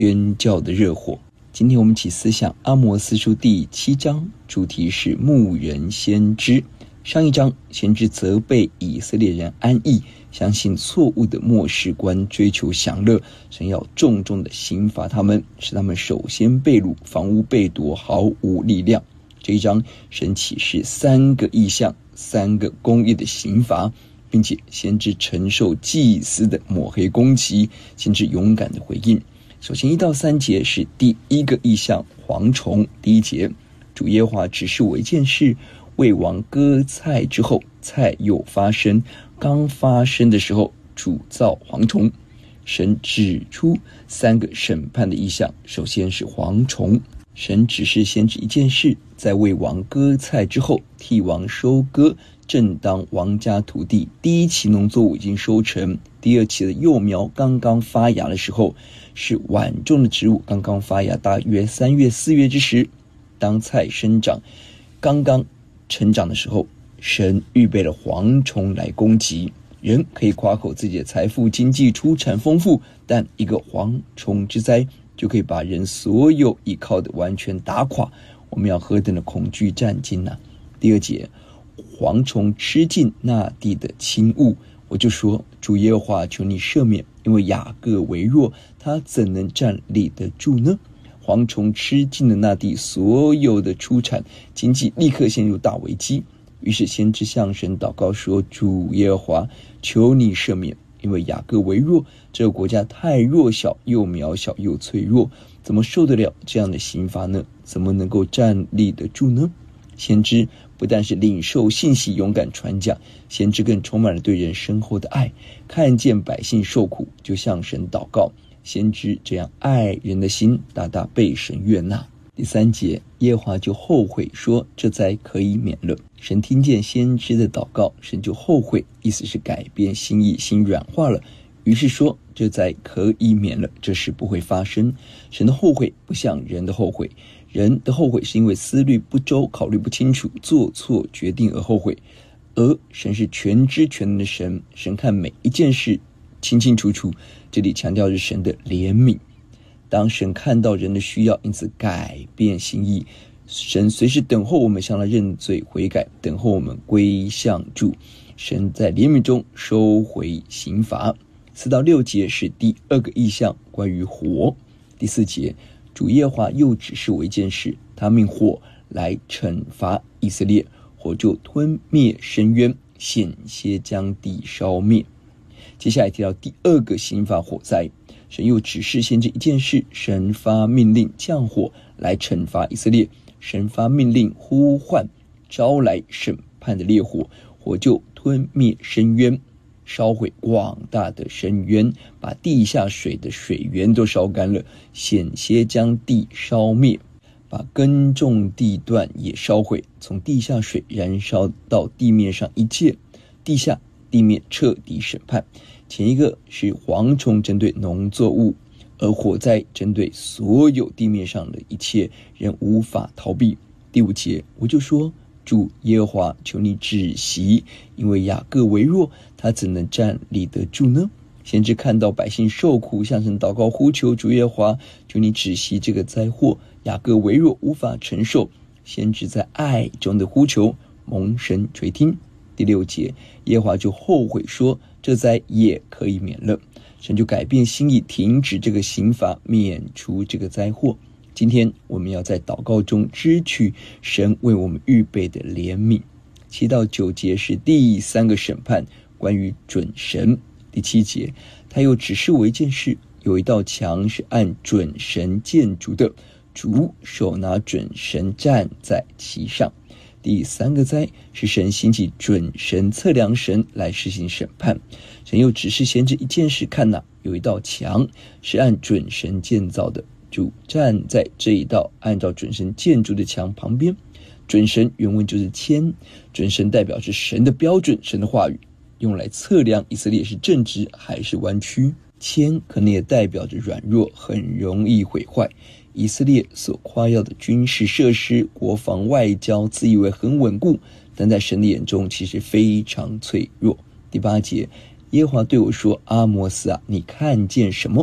宣教的热火。今天我们一起思想阿摩司书第7章，主题是牧人先知。上一章先知责备以色列人安逸，相信错误的末世观，追求享乐，神要重重的刑罚他们，使他们首先被掳，房屋被夺，毫无力量。这一章神启示3个异象，3个公义的刑罚，并且先知承受祭司的抹黑攻击，先知勇敢的回应。首先1到3节是第一个异象，蝗虫。第1节，主耶和华指示我一件事，为王割菜之后，菜又发生，刚发生的时候，主造蝗虫。神指出3个审判的异象，首先是蝗虫。神指示先知一件事，在为王割菜之后，替王收割，正当王家土地第一期农作物已经收成，第二期的幼苗刚刚发芽的时候，是晚种的植物刚刚发芽，大约3月4月之时，当菜生长刚刚成长的时候，神预备了蝗虫来攻击。人可以夸口自己的财富、经济出产丰富，但一个蝗虫之灾就可以把人所有依靠的完全打垮，我们要何等的恐惧战惊啊。第2节，蝗虫吃尽那地的轻物，我就说，主耶和华，求你赦免，因为雅各为弱，他怎能站立得住呢？蝗虫吃尽了那地所有的出产，经济立刻陷入大危机。于是先知向神祷告说，主耶和华，求你赦免，因为雅各为弱，这个国家太弱小，又渺小又脆弱，怎么受得了这样的刑罚呢？怎么能够站立得住呢？先知不但是领受信息，勇敢传讲，先知更充满了对人深厚的爱，看见百姓受苦就向神祷告，先知这样爱人的心大大被神悦纳。第3节，耶和华就后悔说，这灾可以免了。神听见先知的祷告，神就后悔，意思是改变心意，心软化了，于是说这灾可以免了，这事不会发生。神的后悔不像人的后悔，人的后悔是因为思虑不周，考虑不清楚，做错决定而后悔，而神是全知全能的神，神看每一件事清清楚楚。这里强调是神的怜悯，当神看到人的需要，因此改变心意，神随时等候我们向他认罪悔改，等候我们归向主。神在怜悯中收回刑罚。4到6节是第2个异象，关于火。第4节，主耶和华又指示我一件事，他命火来惩罚以色列，火就吞灭深渊，险些将地烧灭。接下来提到第2个刑罚火灾，神又指示先知一件事，神发命令降火来惩罚以色列，神发命令呼唤招来审判的烈火，火就吞灭深渊，烧毁广大的深渊，把地下水的水源都烧干了，险些将地烧灭，把耕种地段也烧毁，从地下水燃烧到地面上一切，地下地面彻底审判。前一个是蝗虫针对农作物，而火灾针对所有地面上的一切，人无法逃避。第5节，我就说，主耶和华，求你止息，因为雅各为弱，他怎能站立得住呢？先知看到百姓受苦，向神祷告呼求，主耶和华，求你止息这个灾祸，雅各为弱，无法承受。先知在爱中的呼求，蒙神垂听。第6节，耶和华就后悔说，这灾也可以免了。神就改变心意，停止这个刑罚，免除这个灾祸。今天我们要在祷告中支取神为我们预备的怜悯。7到9节是第3个审判，关于准神。第7节，他又指示我一件事，有一道墙是按准神建筑的，主手拿准神站在其上。第3个灾是神兴起准神测量神来实行审判。神又指示先知一件事，看哪，有一道墙是按准神建造的，主站在这一道按照准神建筑的墙旁边。准神原文就是签，准神代表是神的标准，神的话语，用来测量以色列是正直还是弯曲。签可能也代表着软弱，很容易毁坏。以色列所夸耀的军事设施、国防外交，自以为很稳固，但在神的眼中其实非常脆弱。第8节，耶和华对我说，阿摩斯啊，你看见什么？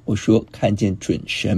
我说看见准神。